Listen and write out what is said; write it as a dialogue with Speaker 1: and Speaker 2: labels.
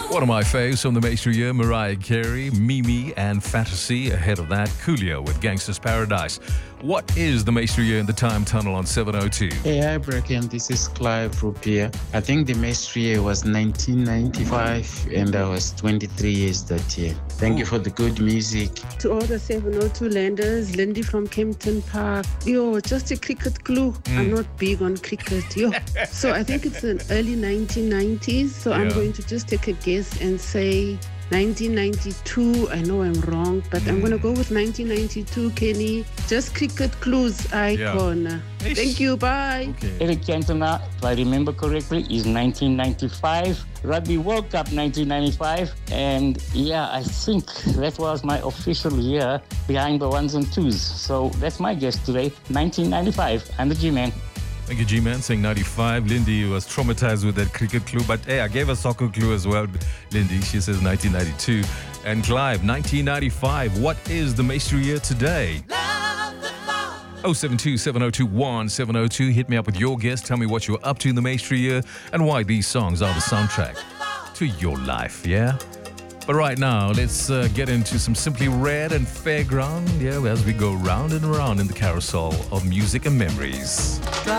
Speaker 1: One of my faves from the Maestro year, Mariah Carey, Mimi, and Fantasy. Ahead of that, Coolio with Gangsta's Paradise. What is the Maestro year in the time tunnel on 702?
Speaker 2: Hey, hi, Bracken. This is Clive Rupier. I think the Maestro year was 1995, and I was 23 years that year. Thank you for the good music.
Speaker 3: To all the 702 landers, Lindy from Kempton Park. Yo, just a cricket clue. I'm not big on cricket. Yo. So I think it's in early 1990s. So I'm going to just take a guess and say 1992. I know I'm wrong, but I'm going to go with 1992, Kenny. Just cricket clues icon. Thank you. Bye.
Speaker 4: Okay. Eric Cantona, if I remember correctly, is 1995. Rugby World Cup 1995. And yeah, I think that was my official year behind the ones and twos. So that's my guess today, 1995. I'm the G-Man.
Speaker 1: Thank you, G-Man, saying 95. Lindy was traumatized with that cricket clue, but hey, I gave a soccer clue as well, Lindy. She says 1992. And Clive, 1995. What is the Maestro year today? 072-702-1702. Hit me up with your guess. Tell me what you're up to in the Maestro year and why these songs are the soundtrack to your life, yeah? But right now, let's get into some Simply Red and Fairground, as we go round and round in the carousel of music and memories.